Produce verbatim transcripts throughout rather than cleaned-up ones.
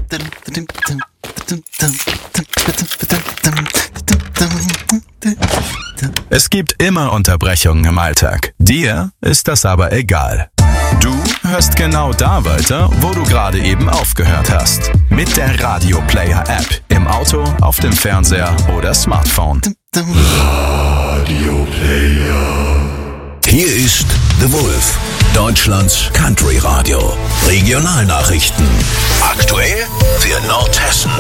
Es gibt immer Unterbrechungen im Alltag. Dir ist das aber egal. Du hörst genau da weiter, wo du gerade eben aufgehört hast. Mit der Radio Player App. Im Auto, auf dem Fernseher oder Smartphone. Radio Player. Hier ist The Wolf, Deutschlands Country Radio. Regionalnachrichten. Aktuell für Nordhessen.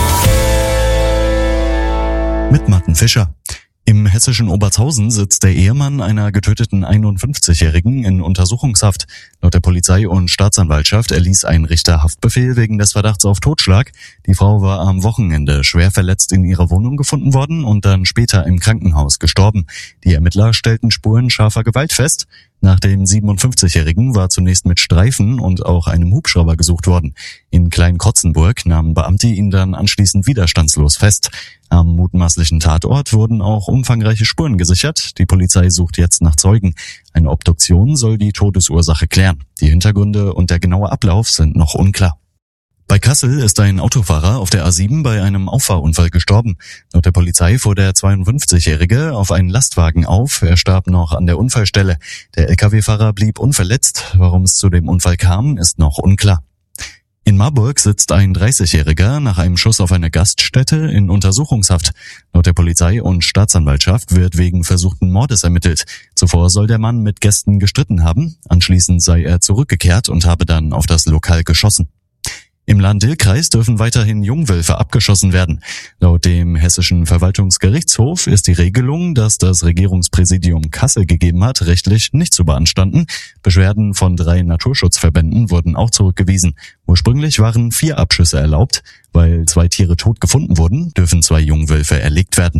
Mit Martin Fischer. Im hessischen Obertshausen sitzt der Ehemann einer getöteten einundfünfzigjährigen in Untersuchungshaft. Laut der Polizei und Staatsanwaltschaft erließ ein Richter Haftbefehl wegen des Verdachts auf Totschlag. Die Frau war am Wochenende schwer verletzt in ihrer Wohnung gefunden worden und dann später im Krankenhaus gestorben. Die Ermittler stellten Spuren scharfer Gewalt fest. Nach dem siebenundfünfzigjährigen war zunächst mit Streifen und auch einem Hubschrauber gesucht worden. In Klein-Kotzenburg nahmen Beamte ihn dann anschließend widerstandslos fest. Am mutmaßlichen Tatort wurden auch umfangreiche Spuren gesichert. Die Polizei sucht jetzt nach Zeugen. Eine Obduktion soll die Todesursache klären. Die Hintergründe und der genaue Ablauf sind noch unklar. Bei Kassel ist ein Autofahrer auf der A sieben bei einem Auffahrunfall gestorben. Laut der Polizei fuhr der zweiundfünfzigjährige auf einen Lastwagen auf. Er starb noch an der Unfallstelle. Der L K W-Fahrer blieb unverletzt. Warum es zu dem Unfall kam, ist noch unklar. In Marburg sitzt ein dreißigjähriger nach einem Schuss auf eine Gaststätte in Untersuchungshaft. Laut der Polizei und Staatsanwaltschaft wird wegen versuchten Mordes ermittelt. Zuvor soll der Mann mit Gästen gestritten haben. Anschließend sei er zurückgekehrt und habe dann auf das Lokal geschossen. Im Lahn-Dill-Kreis dürfen weiterhin Jungwölfe abgeschossen werden. Laut dem Hessischen Verwaltungsgerichtshof ist die Regelung, dass das Regierungspräsidium Kassel gegeben hat, rechtlich nicht zu beanstanden. Beschwerden von drei Naturschutzverbänden wurden auch zurückgewiesen. Ursprünglich waren vier Abschüsse erlaubt. Weil zwei Tiere tot gefunden wurden, dürfen zwei Jungwölfe erlegt werden.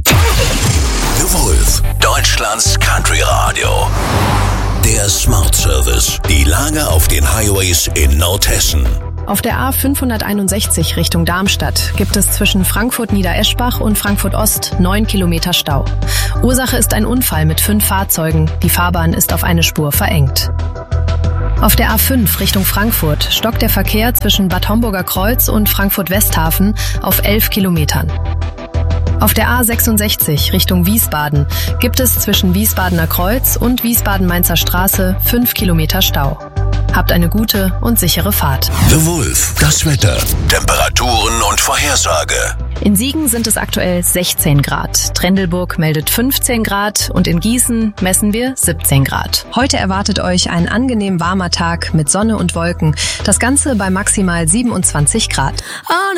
The Wolf, Deutschlands Country Radio. Der Smart Service. Die Lage auf den Highways in Nordhessen. Auf der A fünfhunderteinundsechzig Richtung Darmstadt gibt es zwischen Frankfurt-Niedereschbach und Frankfurt-Ost neun Kilometer Stau. Ursache ist ein Unfall mit fünf Fahrzeugen. Die Fahrbahn ist auf eine Spur verengt. Auf der A fünf Richtung Frankfurt stockt der Verkehr zwischen Bad Homburger Kreuz und Frankfurt-Westhafen auf elf Kilometern. Auf der A sechsundsechzig Richtung Wiesbaden gibt es zwischen Wiesbadener Kreuz und Wiesbaden-Mainzer Straße fünf Kilometer Stau. Habt eine gute und sichere Fahrt. The Wolf, das Wetter, Temperaturen und Vorhersage. In Siegen sind es aktuell sechzehn Grad. Trendelburg meldet fünfzehn Grad und in Gießen messen wir siebzehn Grad. Heute erwartet euch ein angenehm warmer Tag mit Sonne und Wolken. Das Ganze bei maximal siebenundzwanzig Grad.